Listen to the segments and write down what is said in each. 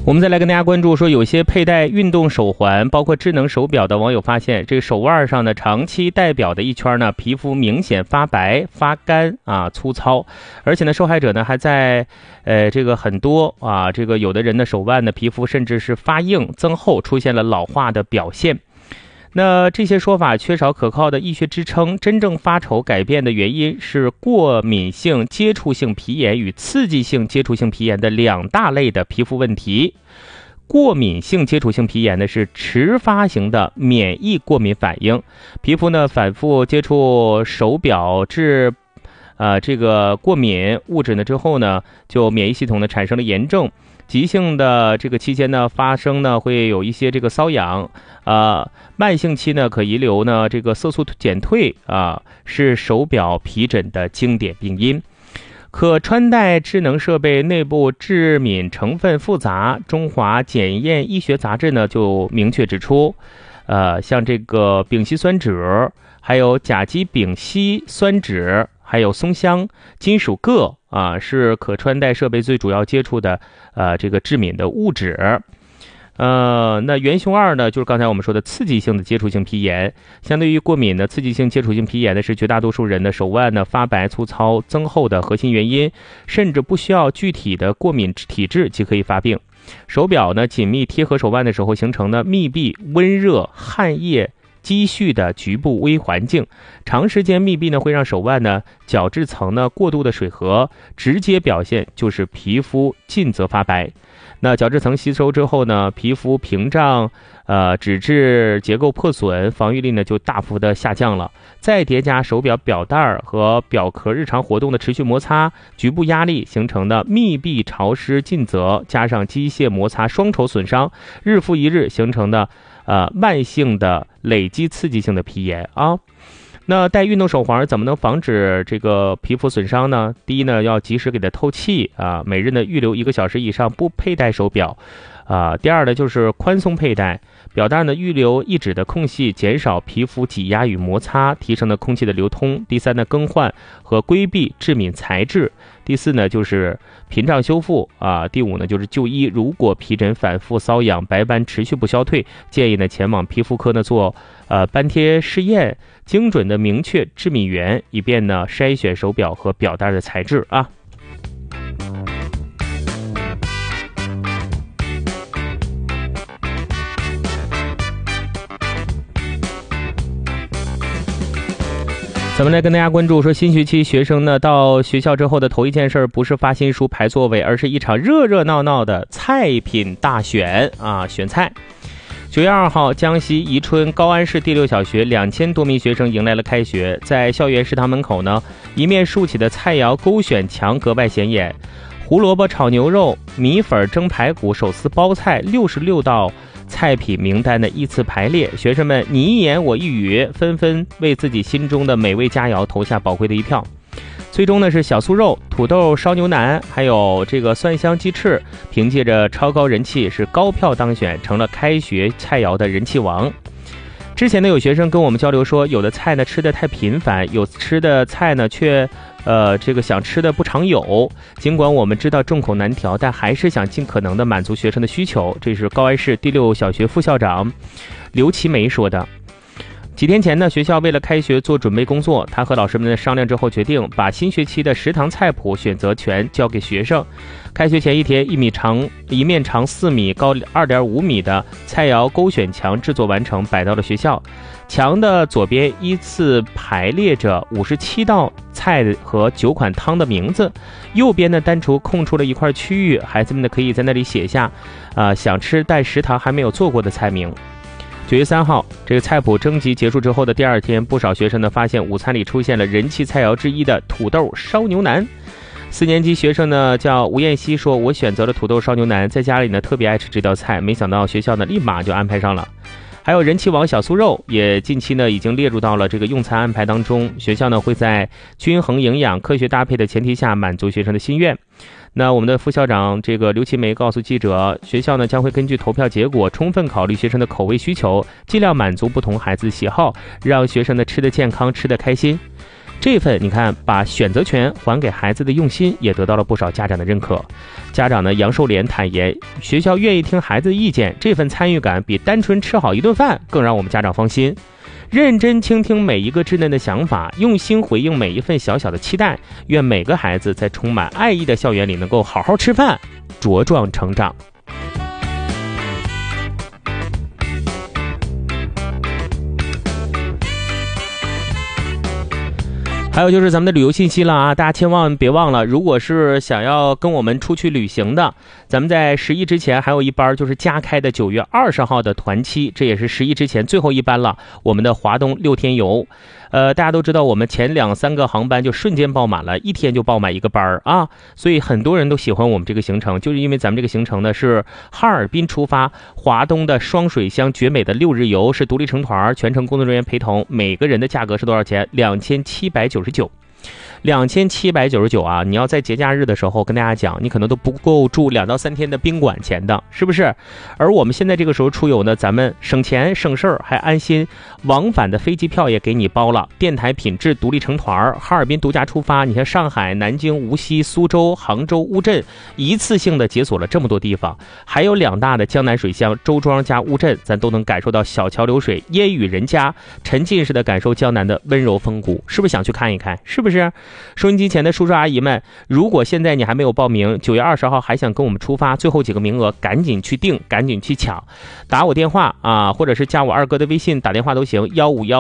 我们再来跟大家关注说，有些佩戴运动手环包括智能手表的网友发现，这个手腕上呢长期戴表的一圈呢，皮肤明显发白发干粗糙，而且呢受害者呢还在这个很多这个有的人的手腕的皮肤甚至是发硬增厚，出现了老化的表现。那这些说法缺少可靠的医学支撑，真正发丑改变的原因是过敏性接触性皮炎与刺激性接触性皮炎的两大类的皮肤问题。过敏性接触性皮炎呢是迟发型的免疫过敏反应，皮肤呢反复接触手表致这个过敏物质呢之后呢，就免疫系统呢产生了炎症。急性的这个期间呢，发生呢会有一些这个瘙痒，慢性期呢可遗留呢这个色素减退是手表皮疹的经典病因。可穿戴智能设备内部致敏成分复杂，中华检验医学杂志呢就明确指出，像这个丙烯酸酯，还有甲基丙烯酸酯，还有松香、金属铬是可穿戴设备最主要接触的这个致敏的物质。那元凶2呢，就是刚才我们说的刺激性的接触性皮炎。相对于过敏的刺激性接触性皮炎呢，是绝大多数人的手腕呢发白粗糙增厚的核心原因，甚至不需要具体的过敏体质即可以发病。手表呢紧密贴合手腕的时候形成的密闭、温热、汗液积蓄的局部微环境，长时间密闭呢会让手腕呢角质层呢过度的水合，直接表现就是皮肤近则发白。那角质层吸收之后呢，皮肤屏障脂质结构破损，防御力呢就大幅的下降了。再叠加手表表带和表壳日常活动的持续摩擦，局部压力形成的密闭潮湿尽责，加上机械摩擦双重损伤，日复一日形成的慢性的累积刺激性的皮炎那戴运动手环怎么能防止这个皮肤损伤呢？第一呢，要及时给它透气每日呢预留1个小时以上不佩戴手表第二呢，就是宽松佩戴，表带呢预留1指的空隙，减少皮肤挤压与摩擦，提升了空气的流通。第三呢，更换和规避致敏材质。第四呢，就是屏障修复第五呢，就是就医。如果皮疹反复瘙痒，白斑持续不消退，建议呢前往皮肤科呢做斑贴试验，精准的明确致敏源，以便呢筛选手表和表带的材质咱们来跟大家关注说，新学期学生呢到学校之后的头一件事不是发新书排座位，而是一场热热闹闹的菜品大选选菜。9月2号，江西宜春高安市第6小学2000多名学生迎来了开学。在校园食堂门口呢，一面竖起的菜肴勾选墙格外显眼，胡萝卜炒牛肉、米粉蒸排骨、手撕包菜，66道菜品名单的依次排列，学生们你一言我一语，纷纷为自己心中的美味佳肴投下宝贵的一票。最终呢是小酥肉、土豆烧牛腩，还有这个蒜香鸡翅，凭借着超高人气是高票当选，成了开学菜肴的人气王。之前呢有学生跟我们交流说，有的菜呢吃的太频繁，有吃的菜呢却这个想吃的不常有。尽管我们知道众口难调，但还是想尽可能的满足学生的需求。这是高安市第6小学副校长刘其梅说的。几天前呢，学校为了开学做准备工作，他和老师们商量之后决定把新学期的食堂菜谱选择权交给学生。开学前一天，1面长4米、高2.5米的菜肴勾选墙制作完成，摆到了学校。墙的左边依次排列着57道菜和9款汤的名字，右边呢单独空出了一块区域，孩子们呢可以在那里写下想吃但食堂还没有做过的菜名。9月3号，这个菜谱征集结束之后的第二天，不少学生呢发现午餐里出现了人气菜肴之一的土豆烧牛腩。4年级学生呢叫吴彦希说，我选择了土豆烧牛腩，在家里呢特别爱吃这道菜，没想到学校呢立马就安排上了。还有人气王小酥肉也近期呢已经列入到了这个用餐安排当中，学校呢会在均衡营养、科学搭配的前提下满足学生的心愿。那我们的副校长这个刘其梅告诉记者，学校呢将会根据投票结果充分考虑学生的口味需求，尽量满足不同孩子的喜好，让学生呢吃得健康，吃得开心。 这份你看把选择权还给孩子的用心也得到了不少家长的认可。家长呢杨寿莲坦言，学校愿意听孩子的意见，这份参与感比单纯吃好一顿饭更让我们家长放心。认真倾听每一个稚嫩的想法，用心回应每一份小小的期待，愿每个孩子在充满爱意的校园里能够好好吃饭，茁壮成长。还有就是咱们的旅游信息了啊，大家千万别忘了，如果是想要跟我们出去旅行的，咱们在11之前还有一班就是加开的9月20号的团期，这也是11之前最后一班了，我们的华东6天游。大家都知道我们前2-3个航班就瞬间爆满了，一天就爆满一个班啊，所以很多人都喜欢我们这个行程，就是因为咱们这个行程呢是哈尔滨出发，华东的双水乡绝美的6日游，是独立成团，全程工作人员陪同，每个人的价格是多少钱？2799啊！你要在节假日的时候跟大家讲，你可能都不够住2到3天的宾馆钱的，是不是？而我们现在这个时候出游呢，咱们省钱省事儿还安心，往返的飞机票也给你包了，电台品质独立成团，哈尔滨独家出发。你像上海、南京、无锡、苏州、杭州、乌镇，一次性的解锁了这么多地方，还有2大的江南水乡周庄加乌镇，咱都能感受到小桥流水、烟雨人家，沉浸式的感受江南的温柔风骨，是不是想去看一看？是不是？收音机前的叔叔阿姨们，如果现在你还没有报名，9月20号还想跟我们出发，最后几个名额赶紧去订，赶紧去抢，打我电话啊，或者是加我二哥的微信打电话都行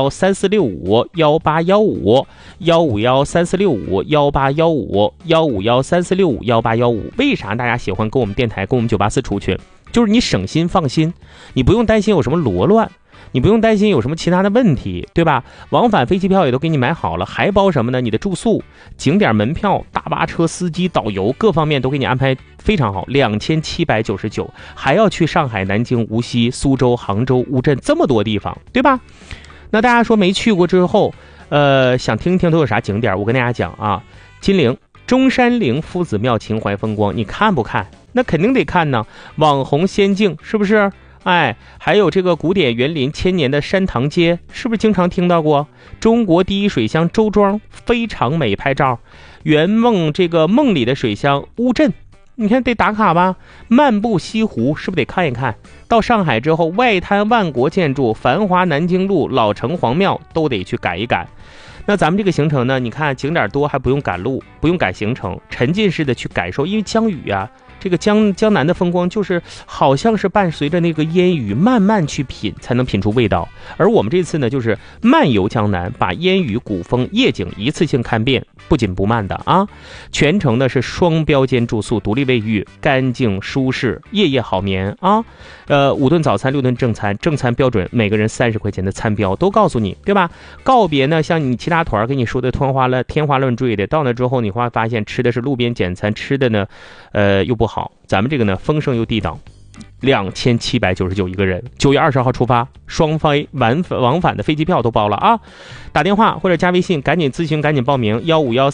，15134651815，15134651815，15134651815。为啥大家喜欢跟我们电台跟我们984出去？就是你省心放心，你不用担心有什么罗乱，你不用担心有什么其他的问题，对吧？往返飞机票也都给你买好了，还包什么呢？你的住宿、景点门票、大巴车司机、导游，各方面都给你安排非常好，2799，还要去上海、南京、无锡、苏州、杭州、乌镇这么多地方，对吧？那大家说没去过之后，想听听都有啥景点？我跟大家讲啊，金陵、中山陵夫子庙秦淮风光，你看不看？那肯定得看呢，网红仙境是不是？哎，还有这个古典园林1000年的山塘街，是不是经常听到过？中国第一水乡周庄非常美，拍照。圆梦这个梦里的水乡乌镇，你看得打卡吧？漫步西湖，是不是得看一看？到上海之后，外滩万国建筑、繁华南京路、老城隍庙都得去赶一赶。那咱们这个行程呢，你看景点多，还不用赶路，不用赶行程，沉浸式的去感受，因为江雨啊，这个江南的风光就是好像是伴随着那个烟雨慢慢去品，才能品出味道。而我们这次呢，就是漫游江南，把烟雨、古风、夜景一次性看遍，不紧不慢的啊。全程呢是双标间住宿，独立卫浴，干净舒适，夜夜好眠啊。5顿早餐6顿正餐，正餐标准每个人30块钱的餐标都告诉你，对吧？告别呢，像你其他团跟你说的天花乱坠的，到那之后你会发现吃的是路边简餐，吃的呢又不好。咱们这个呢丰盛又地道，2799一个人，9月20号出发，双飞往返的飞机票都包了啊！打电话或者加微信，赶紧咨询，赶紧报名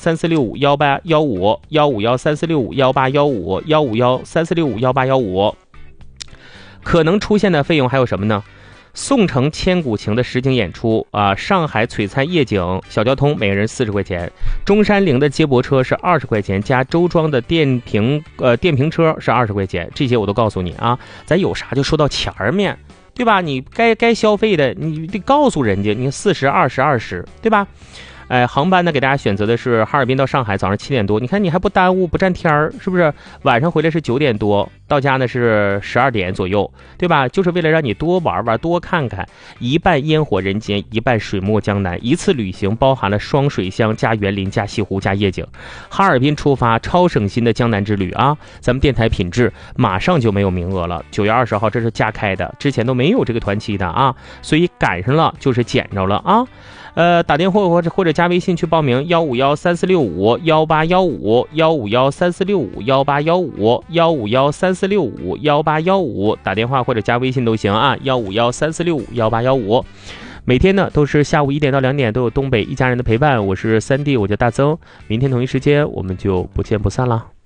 ，15134651815，15134651815，15134651815，可能出现的费用还有什么呢？宋城千古情的实景演出啊，上海璀璨夜景小交通每个人40块钱，中山陵的接驳车是20块钱，加周庄的电瓶车是20块钱，这些我都告诉你啊，咱有啥就说到前面，对吧？你该消费的你得告诉人家，你40、20，对吧？航班呢给大家选择的是哈尔滨到上海，早上7点多，你看你还不耽误不占天儿，是不是？晚上回来是9点多，到家呢是12点左右，对吧？就是为了让你多玩玩多看看，一半烟火人间，一半水墨江南，一次旅行包含了双水乡加园林加西湖加夜景。哈尔滨出发，超省心的江南之旅啊！咱们电台品质马上就没有名额了，9月20号这是加开的，之前都没有这个团期的啊，所以赶上了就是捡着了啊！打电话或者加微信去报名，15134651815，15134651815，15134651815，打电话或者加微信都行啊，15134651815。每天呢都是下午1点到2点都有东北一家人的陪伴，我是3弟，我叫大曾，明天同一时间我们就不见不散了。